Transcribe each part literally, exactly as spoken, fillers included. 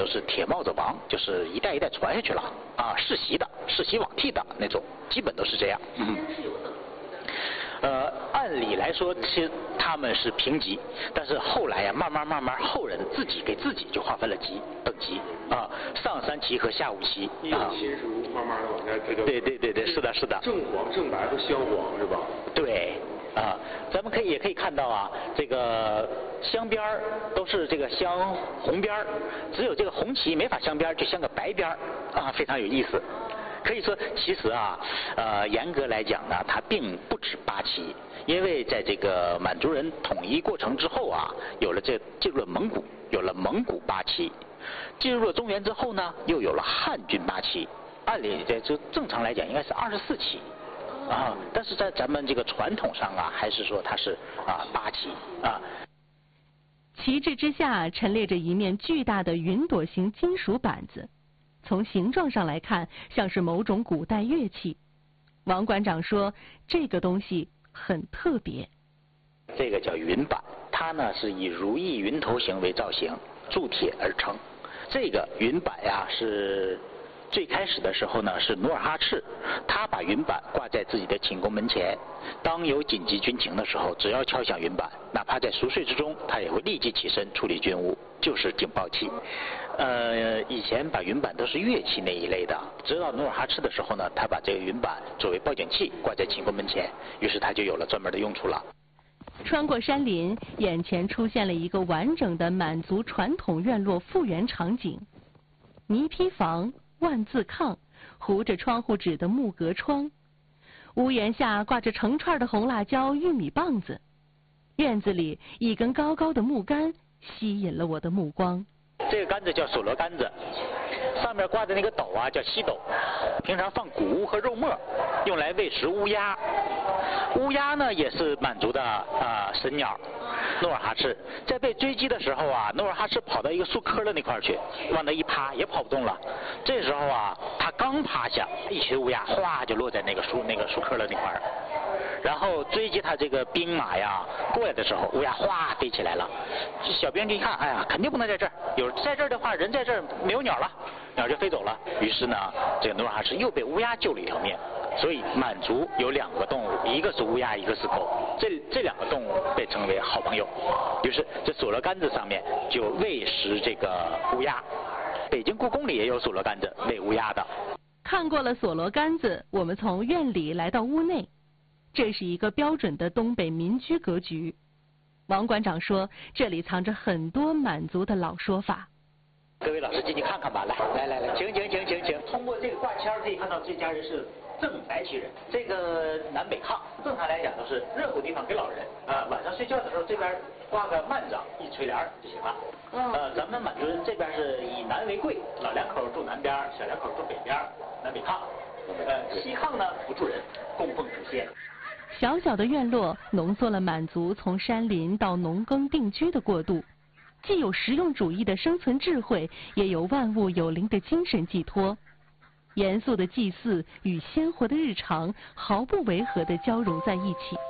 是铁帽子王，就是一代一代传下去了啊，世袭的、世袭罔替的那种，基本都是这样。嗯。呃，按理来说，其实他们是平级，但是后来呀、啊，慢慢慢慢，后人自己给自己就划分了级等级啊，上三旗和下五旗啊。亲属慢慢的往下这个。 对对对对，是的，是的。 正黄、正白和镶黄是吧？ 对。啊，咱们可以也可以看到啊，这个镶边儿都是这个镶红边儿，只有这个红旗没法镶边儿，就镶个白边儿啊，非常有意思。可以说，其实啊，呃，严格来讲呢，它并不止八旗，因为在这个满族人统一过程之后啊，有了这进入了蒙古，有了蒙古八旗，进入了中原之后呢，又有了汉军八旗。按理这就正常来讲应该是二十四旗。啊，但是在咱们这个传统上啊，还是说它是啊八旗啊。 旗帜之下陈列着一面巨大的云朵形金属板子，从形状上来看，像是某种古代乐器。王馆长说，这个东西很特别。 这个叫云板，它呢是以如意云头形为造型，铸铁而成。这个云板呀是。最开始的时候呢，是努尔哈赤，他把云板挂在自己的寝宫门前，当有紧急军情的时候，只要敲响云板，哪怕在熟睡之中，他也会立即起身处理军务，就是警报器。呃，以前把云板都是乐器那一类的，直到努尔哈赤的时候呢，他把这个云板作为报警器挂在寝宫门前，于是他就有了专门的用处了。 穿过山林，眼前出现了一个完整的满族传统院落复原场景，泥坯房。万字炕，糊着窗户纸的木格窗，屋檐下挂着成串的红辣椒玉米棒子，院子里一根高高的木杆吸引了我的目光。 这个杆子叫索罗杆子，上面挂的那个斗啊叫西斗，平常放谷物和肉末，用来喂食乌鸦。乌鸦呢也是满族的啊、呃、神鸟。努尔哈赤在被追击的时候啊，努尔哈赤跑到一个树棵的那块去，往那一趴也跑不动了。这时候啊，他刚趴下，一群乌鸦哗就落在那个树那个树棵的那块儿。然后追击他这个兵马呀过来的时候，乌鸦哗飞起来了。小兵一看，哎呀，肯定不能在这儿，有在这儿的话，人在这儿没有鸟了，鸟就飞走了。于是呢，这个努尔哈赤又被乌鸦救了一条命。所以满族有两个动物，一个是乌鸦，一个是狗，这这两个动物被称为好朋友。于是这索罗杆子上面就喂食这个乌鸦。北京故宫里也有索罗杆子喂乌鸦的。 看过了索罗杆子，我们从院里来到屋内，这是一个标准的东北民居格局。王馆长说，这里藏着很多满族的老说法。 各位老师进去看看吧，来来来来，请请请请请。通过这个挂签可以看到这家人是正白旗人。这个南北炕，正常来讲都是热乎地方给老人啊、呃，晚上睡觉的时候这边挂个幔帐一垂帘就行了。嗯。呃，咱们满族人这边是以南为贵，老两口住南边，小两口住北边，南北炕。呃，西炕呢不住人，供奉祖先。 小小的院落浓缩了满族从山林到农耕定居的过渡。既有实用主义的生存智慧，也有万物有灵的精神寄托。严肃的祭祀与鲜活的日常毫不违和地交融在一起。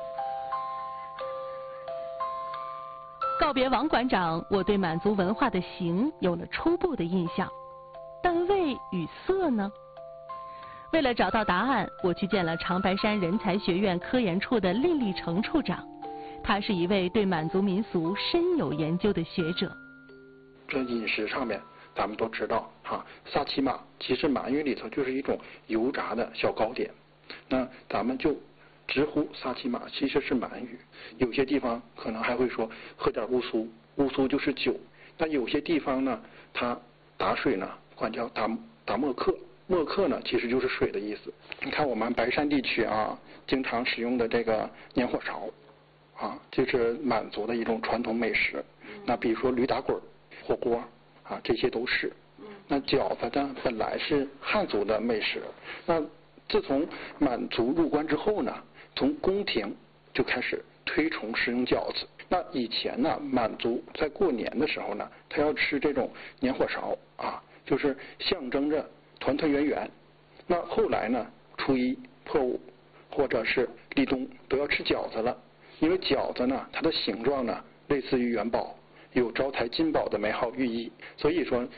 告别王馆长，我对满族文化的形有了初步的印象，但味与色呢？为了找到答案，我去见了长白山人才学院科研处的蔺立成处长。他是一位对满族民俗深有研究的学者。 这饮食上面，咱们都知道哈，萨其马其实满语里头就是一种油炸的小糕点。那咱们就直呼萨其马其实是满语，有些地方可能还会说喝点乌苏，乌苏就是酒。那有些地方呢，它打水呢管叫打打墨克，墨克呢其实就是水的意思。你看我们白山地区啊，经常使用的这个粘火烧。啊，就是满族的一种传统美食。那比如说驴打滚、火锅啊，这些都是。那饺子呢，本来是汉族的美食。那自从满族入关之后呢，从宫廷就开始推崇食用饺子。那以前呢，满族在过年的时候呢，他要吃这种年火烧啊，就是象征着团团圆圆。那后来呢，初一、破五或者是立冬都要吃饺子了。因为饺子呢，它的形状呢类似于元宝，有招财进宝的美好寓意，所以说